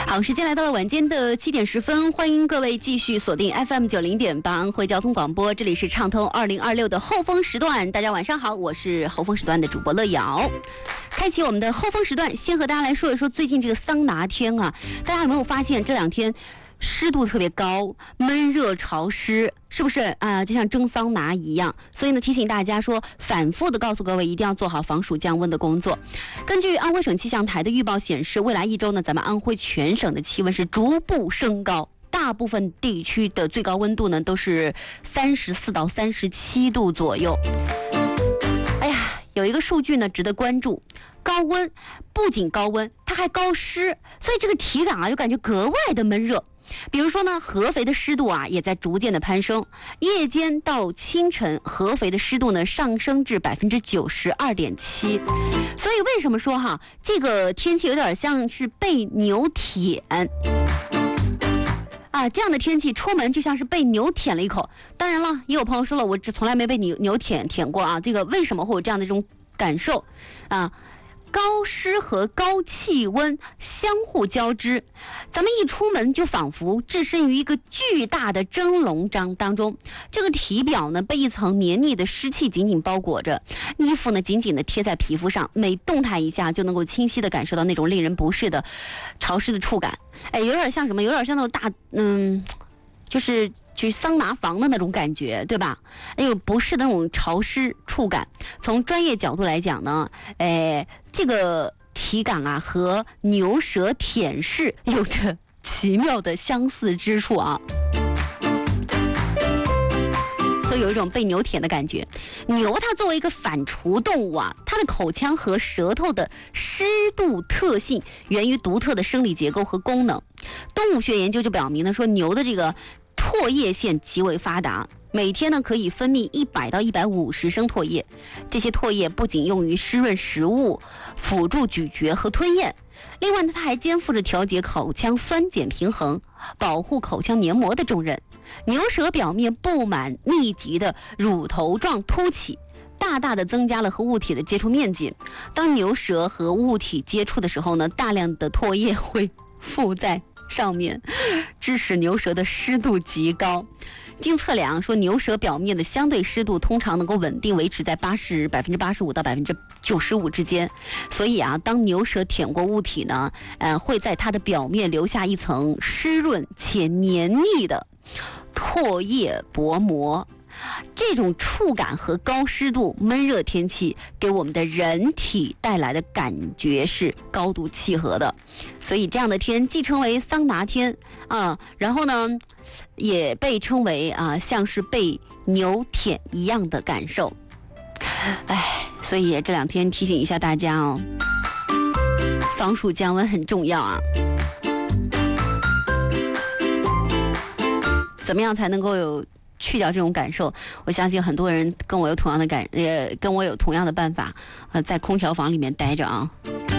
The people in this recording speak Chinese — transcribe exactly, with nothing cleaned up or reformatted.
好，时间来到了晚间的七点十分，欢迎各位继续锁定 F M 九零点八安徽交通广播，这里是畅通二零二六的后风时段。大家晚上好，我是后风时段的主播乐瑶。开启我们的后风时段，先和大家来说一说最近这个桑拿天啊，大家有没有发现这两天湿度特别高，闷热潮湿，是不是啊、呃？就像蒸桑拿一样。所以呢，提醒大家说，反复的告诉各位，一定要做好防暑降温的工作。根据安徽省气象台的预报显示，未来一周呢，咱们安徽全省的气温是逐步升高，大部分地区的最高温度呢都是三十四到三十七度左右。哎呀，有一个数据呢值得关注。高温不仅高温，它还高湿，所以这个体感啊就感觉格外的闷热。比如说呢，合肥的湿度啊也在逐渐的攀升，夜间到清晨，合肥的湿度呢上升至百分之九十二点七。所以为什么说哈，这个天气有点像是被牛舔啊？这样的天气出门就像是被牛舔了一口。当然了，也有朋友说了，我这从来没被牛牛舔舔过啊。这个为什么会有这样的这种感受啊？高湿和高气温相互交织，咱们一出门就仿佛置身于一个巨大的蒸笼当当中。这个体表呢被一层黏腻的湿气紧紧包裹着，衣服呢紧紧的贴在皮肤上，每动弹一下就能够清晰的感受到那种令人不适的潮湿的触感。哎，有点像什么？有点像那种大嗯，就是去桑拿房的那种感觉，对吧？哎呦，不是那种潮湿触感。从专业角度来讲呢，哎，这个体感啊和牛舌舔舐有着奇妙的相似之处啊。所以有一种被牛舔的感觉。牛它作为一个反刍动物啊，它的口腔和舌头的湿度特性源于独特的生理结构和功能。动物学研究就表明呢，说牛的这个唾液腺极为发达，每天呢可以分泌一百到一百五十升唾液。这些唾液不仅用于湿润食物、辅助咀嚼和吞咽，另外呢，它还肩负着调节口腔酸碱平衡、保护口腔黏膜的重任。牛舌表面布满密集的乳头状凸起，大大的增加了和物体的接触面积。当牛舌和物体接触的时候呢，大量的唾液会附在上面，致使牛舌的湿度极高。经测量说，牛舌表面的相对湿度通常能够稳定维持在八十百分之八十五到百分之九十五之间。所以啊，当牛舌舔过物体呢，呃，会在它的表面留下一层湿润且黏腻的唾液薄膜。这种触感和高湿度闷热天气给我们的人体带来的感觉是高度契合的，所以这样的天既称为桑拿天啊，然后呢也被称为啊像是被牛舔一样的感受。哎，所以这两天提醒一下大家哦，防暑降温很重要啊。怎么样才能够有去掉这种感受？我相信很多人跟我有同样的感，呃，跟我有同样的办法，呃，在空调房里面待着啊。